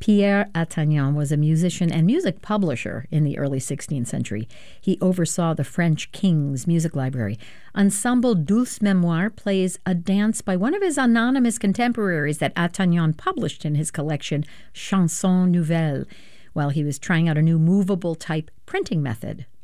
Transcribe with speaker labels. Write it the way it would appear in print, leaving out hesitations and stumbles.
Speaker 1: Pierre Attagnan was a musician and music publisher in the early 16th century. He oversaw the French king's music library. Ensemble Douce Mémoire plays a dance by one of his anonymous contemporaries that Attagnan published in his collection Chansons Nouvelles, while he was trying out a new movable type printing method.